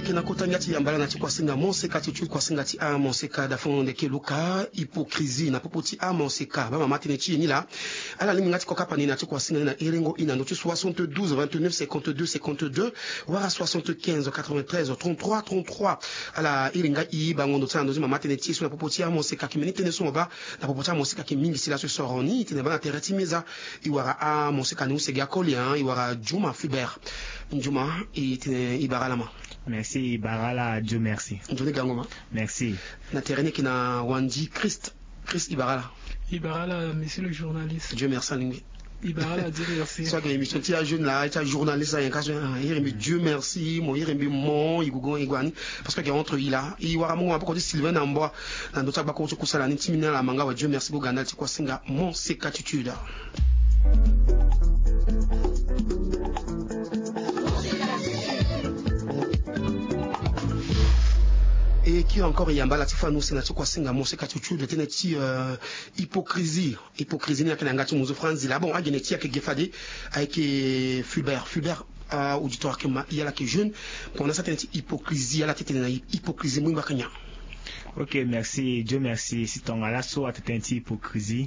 kina kutangati yambala na chikwa singa monseka chichu kwa singa ti a monseka da fond de keluka hypocrisie na popoti a monseka ba mama tine chi ni la ala limi ngati koka pani na chikwa singa na erengo ina no 72 29 52 52 wara 75 93 33 33 ala iringa i bango no tsando mama tine chi so na popoti a monseka kimeni tene so ba na popoti a monseka kimingi sila so soroni tine bana tereti meza iwara a monseka ni usega kolian iwara Juma Fulbert Juma itine ibaralama. Merci Ibarala, Dieu merci. Johnny Gangoma. Merci. Na terrain qui na Wandi Christ Ibarala. Ibarala, monsieur le journaliste. Dieu merci Lingui. Ibarala, Dieu merci. Soit que l'émission tu as jeune là, tu as journaliste là, Dieu merci, mon Irembi mon Igugon Iguani parce que entre il là, il wara mon pas Sylvain Amboa dans notre bako ko sala ni timina la manga wa Dieu merci go Gandal ti ko singa mon sécatitude. Et qui encore yambala tifano c'est na kwa singa mose katuchu de teneti hypocrisie ni akina muzo franzi là bon ageneti ak gefade avec Fulbert auditoire que il y a là que jeune on a certaine hypocrisie à la tête na hypocrisie muy bakanya. Ok, merci, Dieu merci. Si ton ala so atenti hypocrisie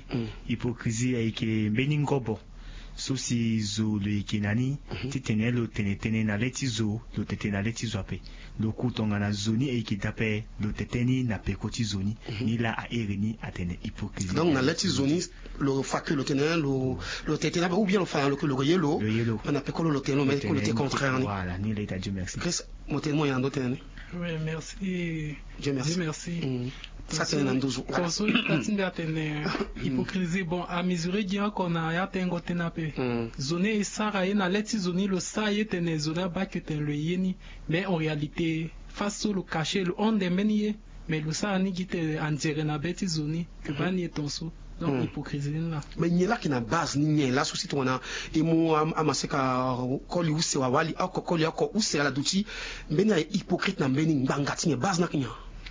avec Beningobo. Souci zo le kinani titene lo tenetene na letizo lo tetena letizo ape lo kutonga na zoni e kitape lo teteni na pekoti zoni ni la a ereni atene hypocrisie donc na letizoni lo fakwe lo tenena lo tetena ou bien lo fa lo yelo on a pekolo lo teneno mais ko le contraire voilà ni l'état Dieu merci Chris motellement yando tenene oui merci Dieu merci ça c'est un douze konso tatinde atene hypocrisie bon à mesurer dia qu'on a ya tengo tenape zone sara na leti zone lo sa yetene zone ba que ten le yeni mais en réalité face au caché le on de menier mais le sa ni gite en dire na beti zone que ba ni tonso donc hypocrisie là mais ni là qui na base ni là souci to na emo amaseka koli use wa wali akokoli ako use ala duti mbeni ya hypocrite na mbeni ngangati ni base na kinya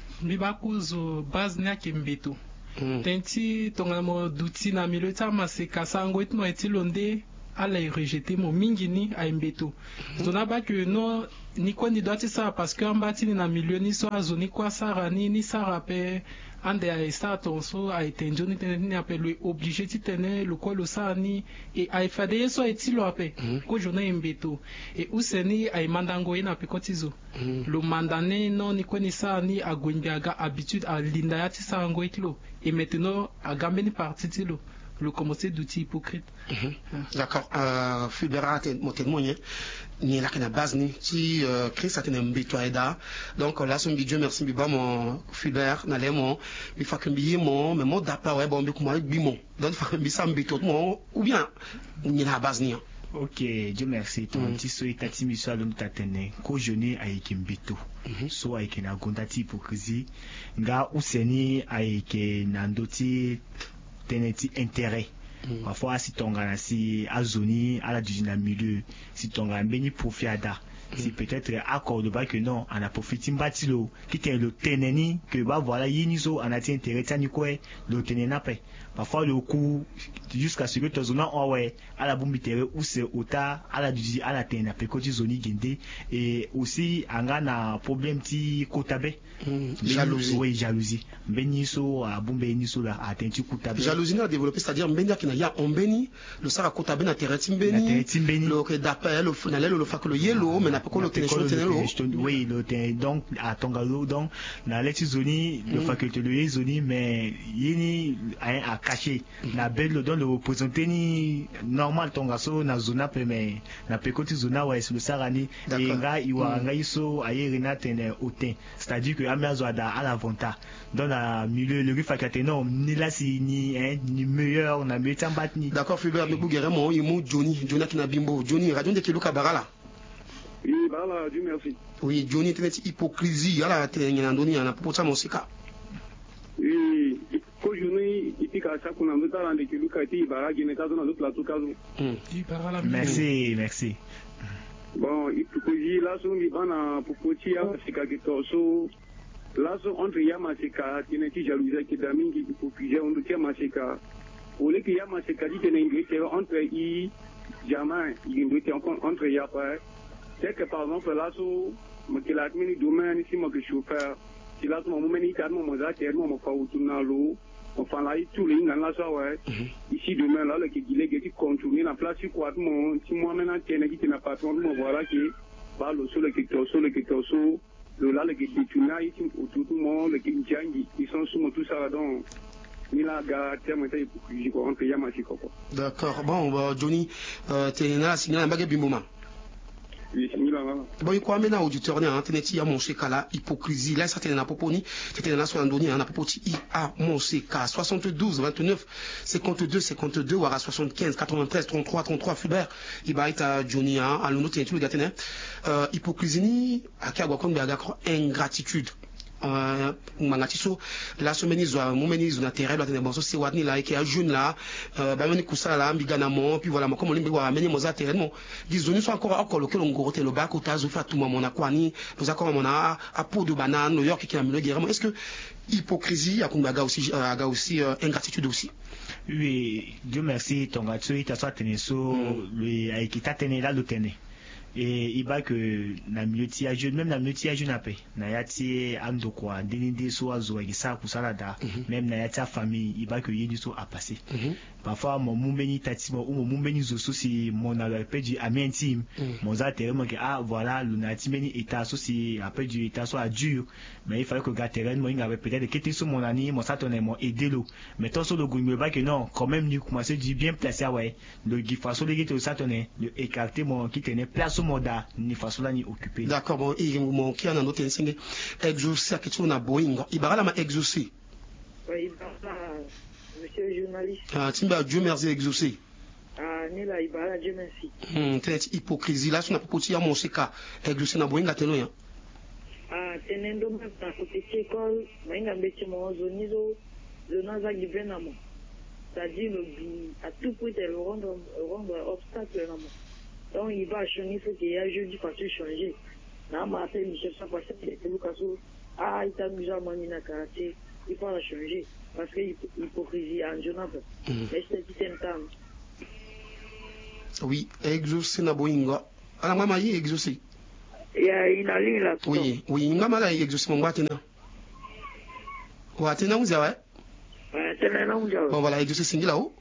mibakuzo base na kimbeto tenti tonga mo duti na milota maseka sango etno etilonde ala rejeter mo mingini a imbeto zona ba que no ni quoi ni doit ça parce que en bati na milieu ni so azoni kwa sara ni sara pe ande a esta tonso a etenjo ni tene appelé obligé ti tene le quoi le sa ni et a fade so etilo ape ko jona imbeto et useni a mandango ina pe kotizo le mandane non ni quoi ni sa ni a gwengaga habitude a linda ya ti sa ngo etilo et maintenant a gambeni parti tilo le commencer d'outils hypocrite. D'accord. Fulbert mon témoin ni là qui na base ni ti Christ a tenu mbitoida donc là son Dieu merci biba mon Fulbert na le mon bi fa kambi mon mais mon dapa ouais bon bi kuma bi mon donc fa bi sam mbito mon ou bien ni la base ni. Ok, Dieu merci. Ton petit so itati miso alum tatene ko jeune ayeke mbito so ayeke na gondati hypocrisie nga useni ayeke na ndoti teneti intérêt parfois si tonga si azoni à la dujina milieu si tonga mbeni profiada si peut-être accord de bas que non on a profité mbatilo qui tient le teneni que bah voilà yiniso on a été intérêt tani quoi le tenena paix parfois le coup jusqu'à ce que tu zona ouais à la bombe terre ou c'est ota à la duji à la tena pe côté zoni gende et aussi angana problème ti kotabe jalousie oui jalousie beniso a bombe niso la atenti kotabe jalousie na développer c'est-à-dire mbenia qui na ya ombeni le sara kotabe na terre timbeni le que d'appel le final le fa que le yellow mais na pe ko le tenelo oui le donc à tongalo donc na leti zoni le faculté le zoni mais yini a caché na belle dans le représenter ni normal tongaso na zona pe mais na pe côté zona ouais le sarani et nga iwa nga iso ayeri na tene otin c'est-à-dire que amazo ada à l'avantage dans la milieu le faculté non ni là si ni ni meilleur na metambat ni d'accord Fulbert me bougere mo imu Johnny qui na bimbo Johnny radio de Kiluka Barala. Oui, voilà, Dieu merci. Oui, Johnny teneti hypocrisie ala tenye na ndoni na popota mosika. Oui, ko journée itika sa kuna mta la de Kiluka ti bara gene kazo na lo plateau kazo. Merci. Bon, hypocrisie là so mi bana popoti ya sika kitoso. Là so entre yama sika teneti jalousie ki damingi hypocrisie on tia masika. Ole ki yama sika dit na ingrédient entre i jamais il ingrédient entre ya pas. C'est que par exemple là mo ke la mini domaine ici mo ke chauffeur si la mo meni ka mo za te mo fa utuna lo enfin là tout les ngana ça ouais ici demain là le qui dit que continuer la place quoi mon si moi maintenant tiene qui n'a pas ton mo voilà qui ba lo so le qui so le là le qui tuna ici autour tout monde le qui jangi ils sont sous tout ça donc Mila ga terme tay pour entre yamasi koko. D'accord. Bon Johnny t'es là signal mbage bimboma. Bon, il croit maintenant auditeur ni internet ya mon kala hypocrisie là ça t'es na poponi t'es na so andoni na popoti a mon ka 72 29 52 52 ou à 75 93 33 33 Fulbert il va être Johnny à l'autre t'es tout le gars hypocrisie ni akagwa kon biaga ingratitude mangatiso la semaine zo momeni zo na terre la bon so c'est watni là qui a jeune là ba meni kusala la mbigana mo puis voilà comme on limbi wa meni mo za terre mo disons so encore le ngorote le ba ko tazo fa tout moment na kwani nous akoma mona a peau de banane New York qui a le guerre est-ce que hypocrisie a kumbaga aussi ingratitude aussi. Oui, Dieu merci ton gars tu t'as soit teneso le aikita tene là le tene. Et il va que na milieu a jeune même na milieu a jeune appé na yati ando quoi deninde so azo et ça kusalada même na yati famille il va que yedi so a passé parfois mon mumbeni tatimo ou mon mumbeni zo so si mon appel du ami intime mon za tellement que ah voilà le natimeni état so si appel du état so a dur mais il fallait que gars terrain moi il avait peut-être que sur mon ami mon ça tonne mon aider l'eau mais toi sur le goût me va que non quand même ni commencer du bien placé ouais le gifaso le gite ça tonne le écarter mon qui tenait place moda ni fasola ni occupé. D'accord, bon, et mon qui en a noté enseigné exaucer quelque chose na Boeing. Il va la exaucer. Oui, monsieur le journaliste. Ah, timba Dieu merci exaucer. Ah, ni la ibara Dieu merci. Peut-être hypocrisie là, sur na popoti ya mon seka exaucer na Boeing atelo ya. Ah, tenendo na côté école, mainga mbeti mo zonizo, zonaza gibenamo. C'est-à-dire le à tout prix de rendre obstacle na mo. Donc il va changer, il faut qu'il y ait jeudi parce que changer. Là, ma fille Michel ça passe c'est le cas où ah il t'a mis à manina karaté, il faut la changer parce que hypocrisie en Jonathan. Est-ce que tu t'entends? Oui, exaucer na boinga. Ala mama yi exaucer. Il y a une ligne là. Oui, ngama la exaucer mon batena. Wa tena uzawa? Ouais, tena na uzawa. Bon voilà, exaucer singila o.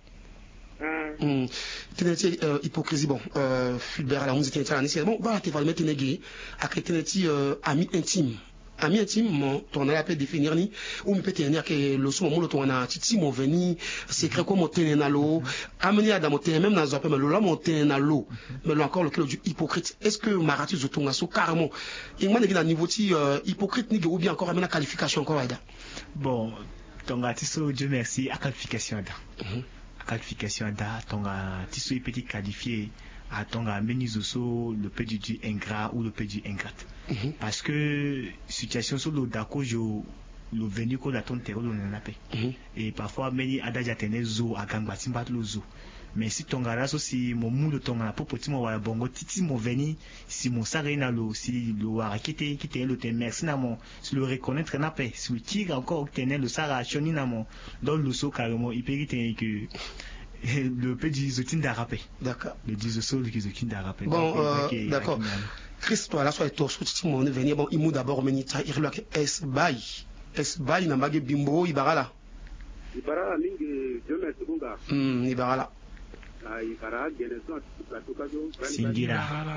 Teneti hypocrisie bon Fulbert à la musique internationale bon voilà tu vas le mettre négé à teneti ami intime mon ton a peut définir ni ou peut tenir que le son mon ton a titi mon veni secret comme tenir na lo amener à damoter même dans un peu mais le là monter na lo mais là encore le du hypocrite est-ce que maratu zo ton aso carrément il m'a dit na niveau ti hypocrite ni ou bien encore amener la qualification encore là bon ton artiste Dieu merci à qualification là qualification da tonga tiso petit qualifié à tonga menizoso le peu du ingrat ou le peu du ingrat parce que situation sur le dako jo le venu ko la ton terreau le nape et parfois meni adaja tenezo agangba timba lo zo mais si tonga là si mon mou de tonga pour petit mo wa bongo titi mo veni si mon sarena lo si lo wa qui te le te merci na mon si le reconnaître na paix si le tigre encore tenait le sara choni na mon dans le so carrément il peut que le petit zotin d'arapé d'accord le disoso le zotin d'arapé bon d'accord Christ là soit to titi mo venir bon il mou d'abord menita il lo es bay na mage bimbo ibarala mingi jome tubunga ibarala ibara geneson platukazo singira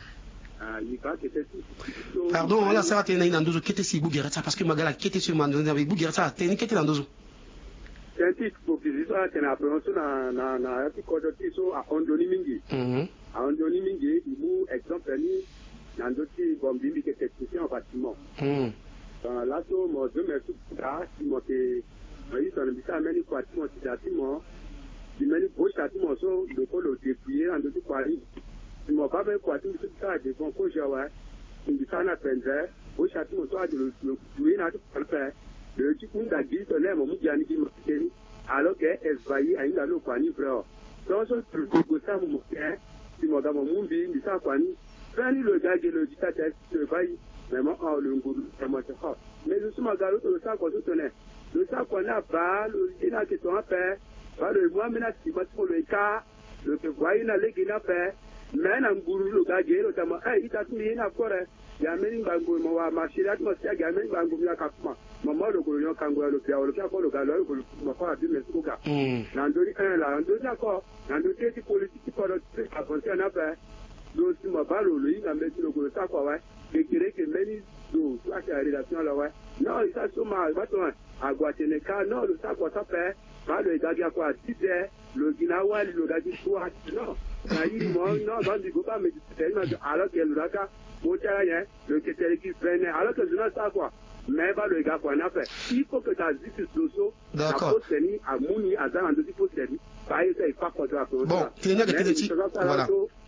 pardon là ça va tenir dans deux kete si bugerata parce que magala kete sur manzo avec bugerata tenir kete dans deux scientifique pour que ça tena prononcer na ati kodoti so a ondoni mingi a ondoni mingi ibu exemple ni nandoti bombimi que technicien en bâtiment là so mo je me suis là si mo te oui ça ne bisa meni quoi tu mo bâtiment il meni beau bâtiment so le ko le dépouiller en dessous quoi il m'a pas fait quoi tout ça de bon ko jawa il bisa na pendre beau bâtiment so a de le oui na tout faire le petit coup d'agir sur les moments qui qui marché alors que esvahi a une allo kwani frère donc ce que ça mon frère si mon gars mon mumbi mi ça kwani prendre le gars le dictateur se vaille vraiment le nguru vraiment c'est fort mais je suis magalo le ça quoi tout le ça qu'on a pas le il a que ton père pas le moi maintenant si moi pour le cas le que voyez na les qui n'a pas mais na nguru lo ga je lo tama ita tu ni na kore ya meni bango mo wa mashira tu sia ga meni bango ya kapma mama lo ko yo kango lo pia ko lo ga lo ko mo ko adi me suka na ndori la ndori ko na ndori ti politique ko lo a fonction na ba lo si mo ba lo yi na me ti lo ko sa ko wa ke kire ke meni do la relation la wa no isa so ma ba to agwa teneka no lo sa ko sa pe ba lo ga ga ko ati de lo gina wa lo ga ji so ati no na yi mo no ba di go ba me ti tena alors que le raka mo tara ye le que tel qui freine alors que je ne sais quoi mais ba le gars quoi na fait il faut que ta dit soso na posteni amuni azana ndo ti posteni ba yi sai fa ko da ko bon tena que tena ti voilà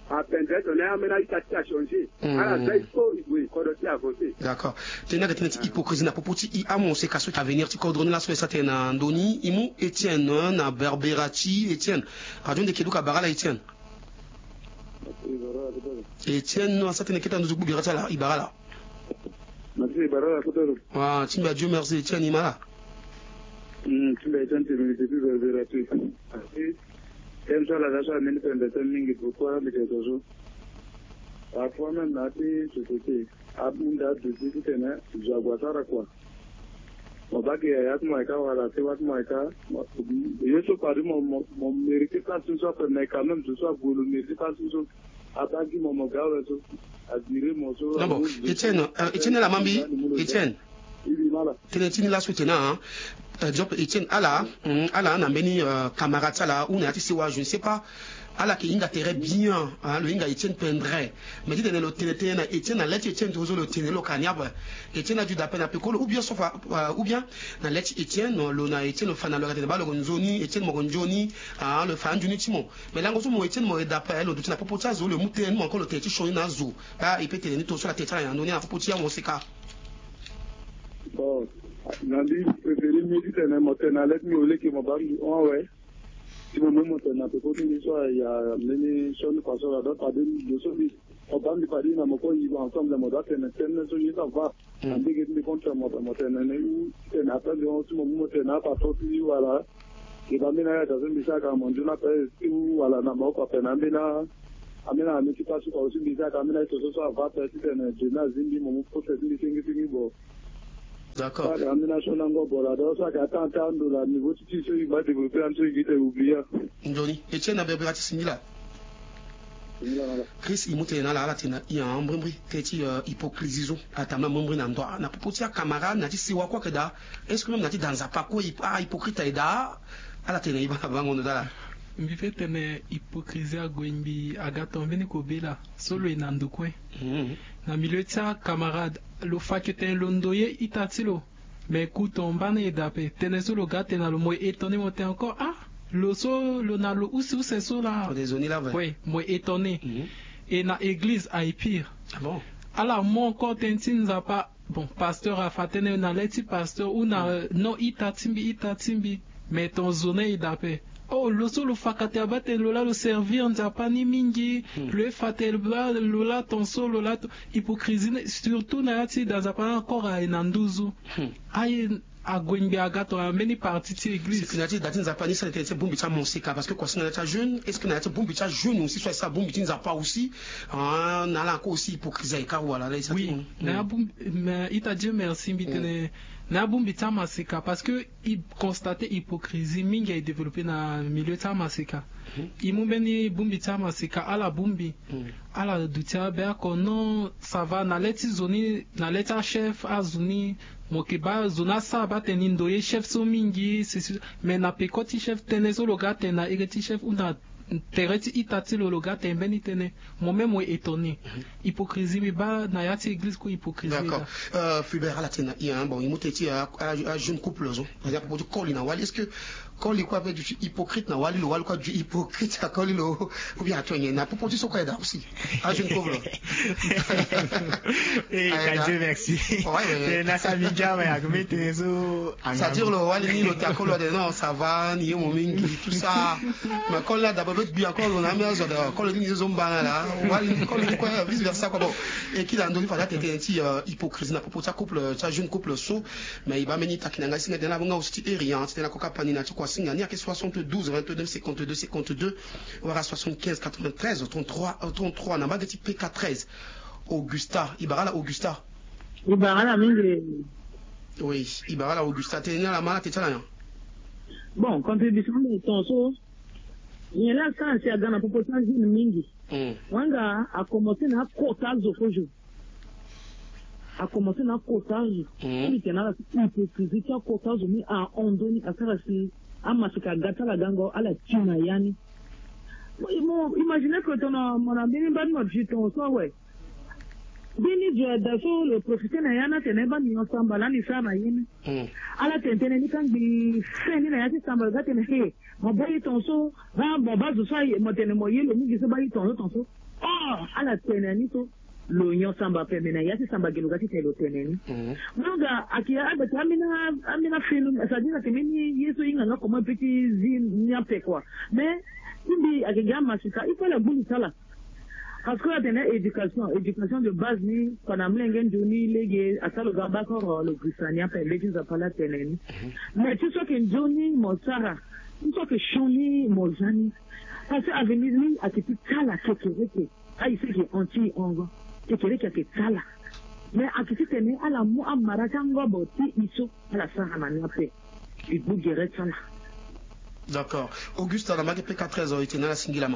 d'accord tena que tena ti hypocrisie na popoti I amo se kaso ta venir ti coordonner la so sa tena ndoni imu Etienne na Berberati Etienne radio de Keluka Barala Etienne Etienne no asate neketa nduzu bubirata la Ibarala merci Ibarala kotoro ah timba Dieu merci Etienne imala timba Etienne te depuis Berberati comme ça la data n'est pas indéterminée pourquoi mais que ça a fois même nati c'était abunda de dit que na jagwatara quoi mabaki ya kumweka wala sewa kumweka yeso pari mo mérite pas tout ça mais quand même tout ça pour le mérite pas tout ça abaki mo gawa so adire mo so non bon Etienne la mambi Etienne Tenetini la soutena job Etienne ala na beni camarade là ou na tisi wa je ne sais pas ala qui inga très bien le inga Etienne pendrait mais dit le tenete na Etienne na let Etienne tozo le tenelo kanyaba Etienne a dû d'appel à pekolo ou bien sofa ou bien na let Etienne lo na Etienne le fan le ba le gonzoni Etienne mo gonjoni le fan du nitimo mais là ngozo mo Etienne mo d'appel le na popota zo le muten mo encore le tete shoni na zo ba ipete ni to so la tete ya ndoni na popoti ya mo seka bon nandi préféré midi tena motena let mi ole ki mo ba on ouais si mo mo motena pe ko ni so ya meni so ni paso la do pa de so bi o ba mi pari na mo ko yi ensemble mo da tena tena so yi ça va andi ke ni contre mo motena ne u tena pa de on si mo motena pa to ti wala ke ba mi na ya da so mi sa ka mo juna pe ti wala na mo ko pe na mi na amena mi ti paso ko si mi sa ka mi na to so va pe ti tena de na zindi mo mo ko se ni singi bo. D'accord. Ndoni Etienne a Berberati simila Chris imute na la tena ya mbrimbi teti hypocrisie atama mbrimbi na ndo na popoti ya camarade na ti siwa kwa keda est-ce que même na ti dans pas quoi hypocrite eda ala tena iba bango ndo dala mbi fe tene hypocrisie agwembi agatombeni kobela solo inandukwe na milieu tia camarade lo fakete londoye itatilo mais kutombana edape teneso lo gate na lo mo étonné monter encore lo so lo na lo usi so là désolé là oui mo étonné et na église ay pire bon alors moi encore tentinza pas bon pasteur a fatene na leti pasteur ou na no itatimbi mais ton zone edape oh lo so lo fakate abate lo la lo servir nzapani mingi le fatel bla lo la ton so lo la hypocrisie surtout na yati dans apana encore a enanduzu ay agwengbe agato ameni parti ti église c'est que datin zapani ça était bon bicha monseka parce que quoi c'est na jeune est-ce que na était bon bicha jeune aussi soit ça bon bicha pas aussi na la encore aussi hypocrisie car voilà là ça oui na bon ita Dieu merci bitene na bumbi ta maseka parce que il constate hypocrisie mingi a développé na milieu ta maseka imumbeni bumbi ta maseka ala bumbi ala dutia be ko non ça va na leti zoni na leta chef azuni mokiba zona sa ba tenindo ye chef so mingi mais na pekoti chef tenezo logate na egeti chef una tereti itati lologa tembeni tene moi-même étonné hypocrisie mais ba na yati église ko hypocrisie d'accord Fulbert à la tena il y a bon il muteti à jeune couple zo par exemple pour Colina wali est-ce que quand il quoi avec du hypocrite na wali lo wali quoi du hypocrite à Colina lo ou bien tu na pour dire quoi là aussi à jeune couple et Dieu merci ouais na sa minja mais agmete zo ça dire le wali ni le takolo de non ça va ni mon mingi tout ça mais quand là d'abord bien encore on a mis quand le dit zomba là wali quand le quoi vice versa quoi bon et qui a donné fala tete ti hypocrisie na pour ça couple ça jeune couple so mais il va mener takinanga singa de la bonga aussi et rien c'était la coca panina tu quoi singa ni 72 29 52 52 wara 75 93 33 na bagati PK13 Augusta Ibarala Augusta Ibarala mingi. oui Ibarala Augusta tena la mala tetala. Bon, contribution de tonso il y a ça c'est dans la population mingi. Wanga a commencé na quota zofojo. A commencé na quota. Il était na la hypocrisie quota zomi a ondoni a faire si a masika gata la gango à la tina yani. Imaginez que ton mon ami pas de mode ton so ouais. Bini je daso le professeur na yana teneba ni ensemble là ni ça na yini. Ala tentene ni kan bi feni na yati samba gata ne he. Maboyi tonso ba baba zo sai motene moyelo mi gise bayi tonso. Oh, ala teneni to lo nyo samba pemena yati samba geluga ti telo teneni. Nanga akia abata amina film sadina temeni yeso inga ngako mapeti zin nyape kwa. Mais ibi akigama sika ipola bulu sala. Parce que la éducation de base ni pendant mlengen joni lege asalo gamba ko le christiania pe lege za pala teneni. Mais tu sais que joni mosara, tu sais que shoni mozani. Parce que avenir ni akiti kala kekereke. Ai c'est que anti ongo. Kekereke ke kala. Mais akiti tene ala mu amara tango boti iso ala sara mania pe. Il bougere sana. D'accord. Auguste la mague PK13 était dans la singilama.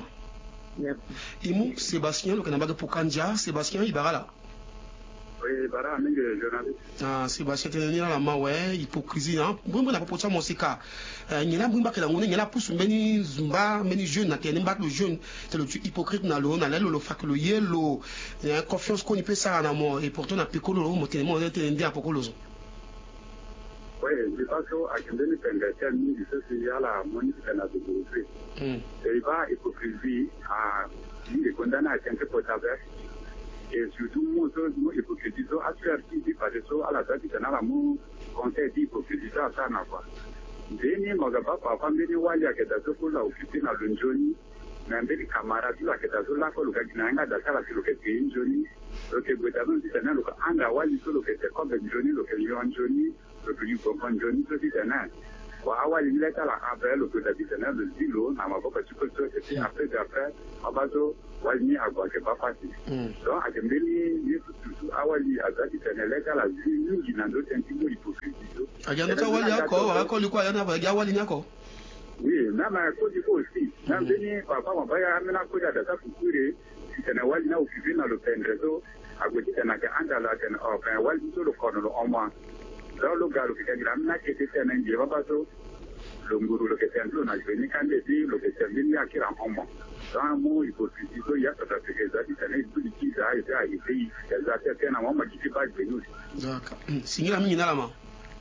Imu Sébastien, le Canada pour Kandia, Sébastien Ibarala. Oui, Ibarala, je journaliste. Ah, Sébastien, tu es là, ouais, hypocrisie, hein. Bon, on a pas pour mon sika. Il y a un que la monnaie, il y a pousse, meni zumba, meni jeune, n'a qu'un le jeune, c'est le hypocrite, n'a le fac, le yellow, il y a confiance qu'on y peut ça en amour, et pourtant, on a pécolo, on tellement indien pour coloso. Oui, je pense qu'à Kendeni Pengatia, il y a la monnaie qui est de et il va hypocrisie à les condamner à 5 pour travers. Et surtout, nous hypocrisie à faire qui par des à la date de la mou, conseil d'hypocrisie à ça n'a pas. Deni Magaba, papa, Meni Wali, à Kedazo, pour la occupée dans le Johnny, mais des camarades, la Kedazo, la Kolo Gaginanga, Dakar, la Kiloketi, Johnny, le Kebutavon, c'est un autre, Anda Wali, le Kete, comme Johnny, le Kelion Johnny, le plus comprend Johnny, c'est un awali ile tala après le président de Zilo na maboka chikoto et après abazo wali agwa ke papa si donc akembeli yesu tu awali azati tenele tala mingi na ndo tentigo hypocrisie ajana ta wali ako liko yana ba ya wali nyako oui mama ko di ko si na beni papa mabaya amena ko da ta kukure tena wali na occupé na le pendrezo agoti tena ka andala tena enfin wali to le kono lo oma dans le gars qui est grand là qui était un indien bateau le nguru le qui est un peu na jeni quand il dit le qui est venu à qui en moment dans mon hypocrisie il y a ça fait que ça dit ça n'est plus qui ça et ça et puis ça a été un moment qui pas venu d'accord signala mingi na lama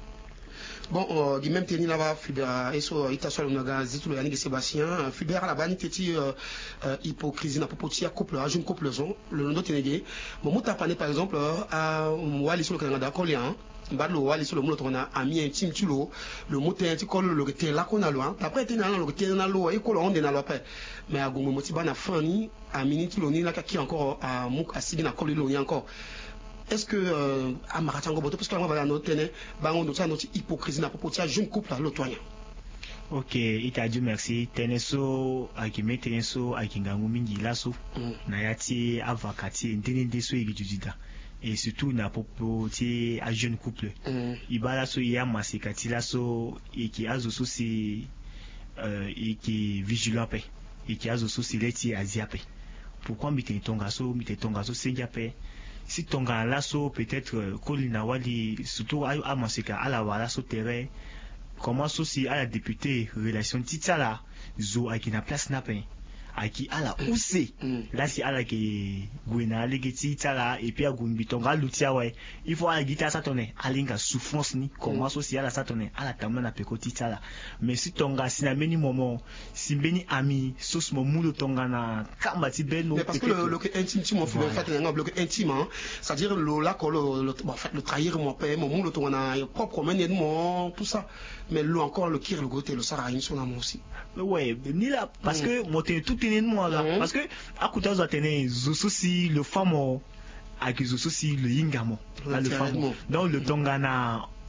bon di même teni là-bas fibera eso ita sur le magasin tout le yannick Sébastien fibera la bani teti hypocrisie na popoti ya couple a jeune couple le nom tenege bon muta pané par exemple à wali sur le Canada colien Badlo wali sur le mot on a ami intime tu le mot est un col le était là qu'on a loin après t'es dans le était dans l'eau et qu'on est dans l'eau mais à gomo motiba na fani à minute l'oni là qui encore à mouk à signe na col l'oni encore est-ce que à maratango boto parce que on va dans notre tenait ba on notre hypocrisie na propos de jeune couple là l'autoyen. Ok, ita Dieu merci. Teneso akime teneso akingangu mingi laso na yati avakati ndene ndeso igijida. Et surtout na popoti a jeune couple ibala so ya masikati la so et qui a zo si et qui vigilant pe et qui a zo si leti aziape pourquoi mite tonga so senjape si tonga la so peut-être kolina wali surtout a masika ala wala so terrain comment so si à la députée relation titala zo akina place na pe aki ala use là si ala ke gwena legeti tala et puis agumbi tonga lutia ouais il faut ala gita ça tonne alinga souffrance ni comment social ala ça tonne ala tamana pekoti tala mais si tonga sina meni moment si beni ami sos mo mulo tonga na kamba ti beno parce que le intime tu m'en fais en fait un bloc intime c'est-à-dire le là le trahir mon père mon mulo tonga na propre mener mon tout ça mais le encore le kir le côté le sarayin son amour aussi ouais ni là parce que moi tout moi là parce que à côté de tenir zososi le famo à qui zososi le yingamo là le famo donc le tongana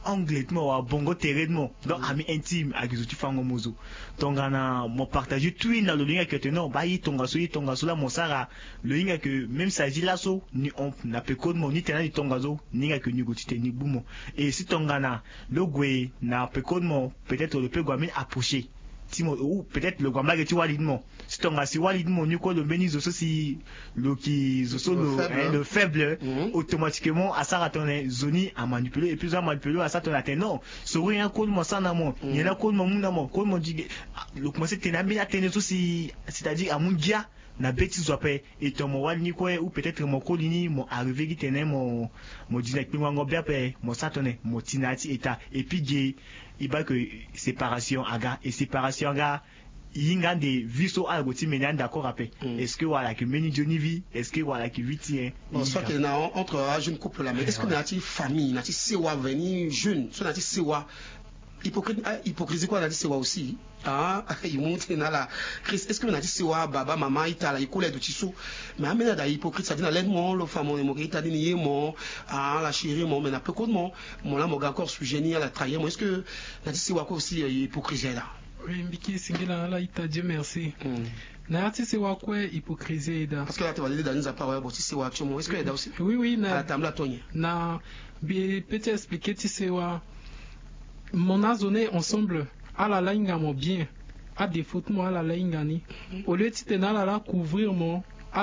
anglais mo wa bongo terrain mo donc ami intime akizuti fango mozo tongana mo partager tout na lolinga que non ba yi tonga so la mosara lolinga que même ça dit là so ni on na pe code mo ni tena ni tonga zo ninga que ni gotite ni bumo et si tongana le gwe na pe code mo peut-être le pe gwamin approcher ou peut-être le gwamba que tu vois lidmo si ton si walidmo ni ko le beni zo si le qui zo le faible automatiquement à ça ratonner zoni à manipuler et puis à manipuler à ça ton atteint non so rien ko mo sana mo ni na ko mo muna mo ko mo dit le commencer tenambi atteindre aussi c'est-à-dire à mon dia na bêtise zope et ton mo wal ni ko ou peut-être mon kolini mon arrivé qui tenait mon dinek mi wango bia pe mon satone mon tinati eta et puis il va que séparation aga et séparation aga yinga de viso algo ti mena d'accord après est-ce que voilà que meni Johnny vie est-ce que voilà que viti bon soit que na entre jeune couple là mais est-ce que na ti famille na ti sewa venir jeune soit na ti sewa hypocrisie quoi na ti sewa aussi ah il monte na la Chris est-ce que na ti sewa baba maman itala ikole do tiso mais amena da hypocrite ça dit na l'aide mon le femme mon ita dit ni mon ah la chérie mon mais na peu quoi mon la mo encore sugérer à la trahir moi est-ce que na ti sewa quoi aussi hypocrisie là oui mbiki singila la ita Dieu merci na ti sewa quoi hypocrisie da parce que là tu vas dire dans nous apparaît bon ti sewa actuellement est-ce que là aussi oui na table togne na peut-être expliquer ti sewa mon a zoné ensemble à la linga mon bien à défaut moi à la linga ni au lieu de tenir la couvrir mon à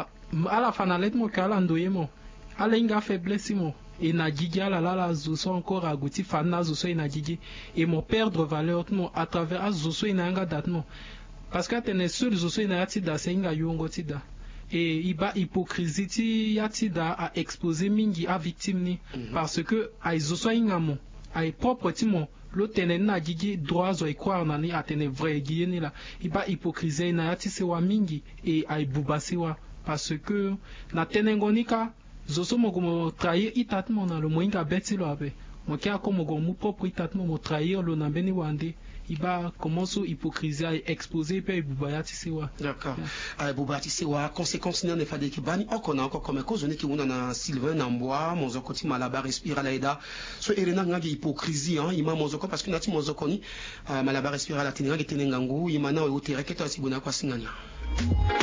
la fanalette mon qu'à l'endoyer mon à la linga faiblesse mon et na gigi à la zoso encore à gouti fana zoso et na gigi et mon perdre valeur mon à travers à zoso et na nga date mon parce que t'es seul zoso et na yati da senga yongo tida et il va hypocrisie ti yati da à exposer mingi à victime ni parce que à zoso inga mon ay propre timo lo tene na gigi droit zo croire nani atene vrai gigi la iba hypocrisie na yati se wa mingi et ay bubasi wa parce que na tene ngonika zo so mo como trahir itatmo na lo moinga beti lo abe mo kia ko mo go mu propre itatmo mo trahir lo na beni wande iba commence hypocrisie ay exposer pe bubayati se wa d'accord ay bubati se wa conséquence ni ne fa de ki bani okona encore comme cause ni ki wona na Sylvain Namboa mon zokoti malaba respira la eda so erena ngi hypocrisie hein ima mon zoko parce que nati mon zokoni malaba respira la tinga tenengangu imana o tere keto asibuna kwa singanya